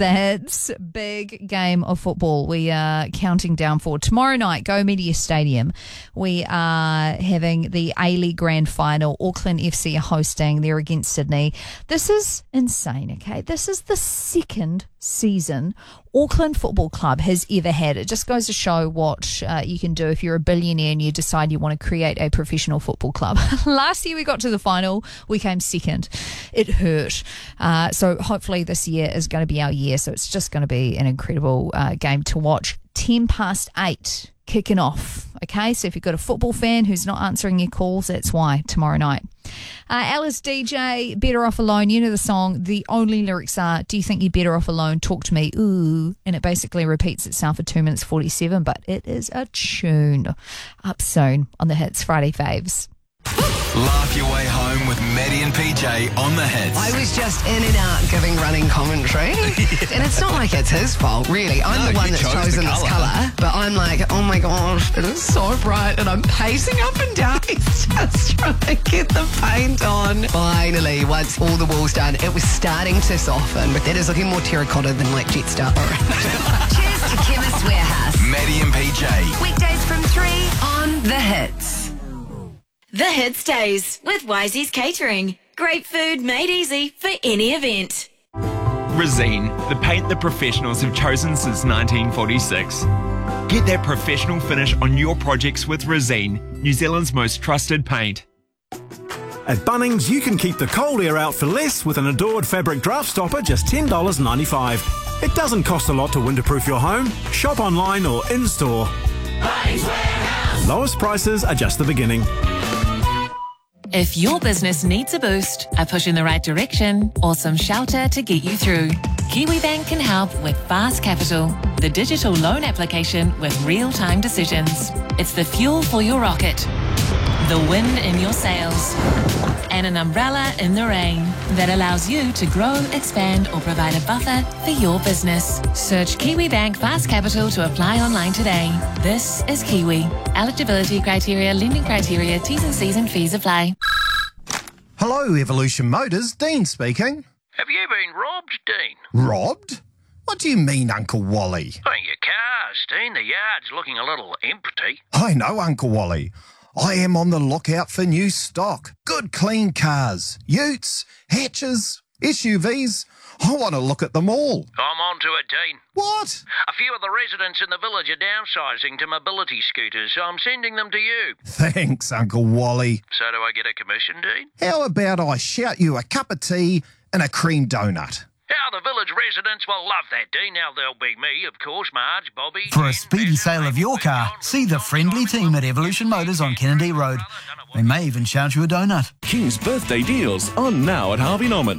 the Hits. Big game of football. We are counting down for tomorrow night, Go Media Stadium. We are having the A-League Grand Final. Auckland FC are hosting. They're against Sydney. This is insane, okay? This is the second season Auckland Football Club has ever had. It just goes to show what you can do if you're a billionaire and you decide you want to create a professional football club. Last year we got to the final, we came second. It hurt. So hopefully this year is going to be our year. So it's just going to be an incredible game to watch. 8:10 kicking off. Okay, so if you've got a football fan who's not answering your calls, that's why tomorrow night. Alice DJ, Better Off Alone. You know the song. The only lyrics are, do you think you're better off alone? Talk to me. Ooh. And it basically repeats itself for 2 minutes 47, but it is a tune. Up soon on the Hits Friday Faves. Laugh your way home with Maddie and PJ on the Hits. I was just in and out giving running commentary. And it's not like it's his fault, really. I'm the one that's chosen this colour. But I'm like, oh my gosh, it is so bright. And I'm pacing up and down. He's just trying to get the paint on. Finally, once all the wall's done, it was starting to soften. But that is looking more terracotta than like Jetstar. Cheers to Chemist Warehouse. Maddie and PJ. Weekdays from 3 on The Hits. The Hits Days with Wisey's Catering. Great food made easy for any event. Resene, the paint the professionals have chosen since 1946. Get that professional finish on your projects with Resene, New Zealand's most trusted paint. At Bunnings, you can keep the cold air out for less with an Adored fabric draft stopper, just $10.95. It doesn't cost a lot to winterproof your home. Shop online or in-store. Bunnings Warehouse. Lowest prices are just the beginning. If your business needs a boost, a push in the right direction, or some shelter to get you through, KiwiBank can help with Fast Capital, the digital loan application with real-time decisions. It's the fuel for your rocket, the wind in your sails, and an umbrella in the rain that allows you to grow, expand, or provide a buffer for your business. Search KiwiBank Fast Capital to apply online today. This is Kiwi. Eligibility criteria, lending criteria, T's and C's and fees apply. Hello, Evolution Motors. Dean speaking. Have you been robbed, Dean? Robbed? What do you mean, Uncle Wally? Oh, your cars, Dean. The yard's looking a little empty. I know, Uncle Wally. I am on the lookout for new stock. Good, clean cars. Utes, hatches, SUVs. I want to look at them all. I'm on to it, Dean. What? A few of the residents in the village are downsizing to mobility scooters, so I'm sending them to you. Thanks, Uncle Wally. So do I get a commission, Dean? How about I shout you a cup of tea and a cream donut? How the village residents will love that, Dean. Now there'll be me, of course, Marge, Bobby. For a speedy sale of your car, see the friendly team at Evolution Motors on Kennedy Road. They may even shout you a donut. King's birthday deals on now at Harvey Norman.